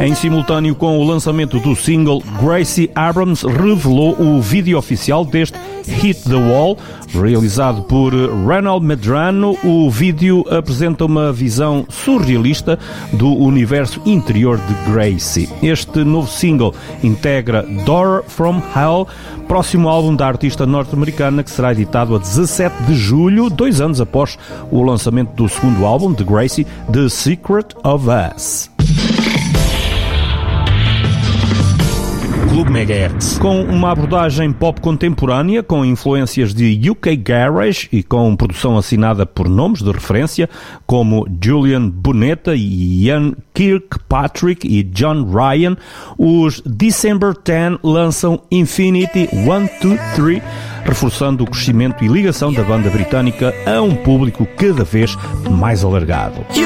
Em simultâneo com o lançamento do single, Gracie Abrams revelou o vídeo oficial deste Hit the Wall, realizado por Ronald Medrano. O vídeo apresenta uma visão surrealista do universo interior de Gracie. Este novo single integra Door from Hell, próximo álbum da artista norte-americana, que será editado a 17 de julho, 2 anos após o lançamento do segundo álbum de Gracie, The Secret of Us. Clube Megahertz. Com uma abordagem pop contemporânea, com influências de UK Garage e com produção assinada por nomes de referência como Julian Bunetta, Ian Kirkpatrick e John Ryan, os December 10 lançam Infinity 1, 2, 3, reforçando o crescimento e ligação da banda britânica a um público cada vez mais alargado.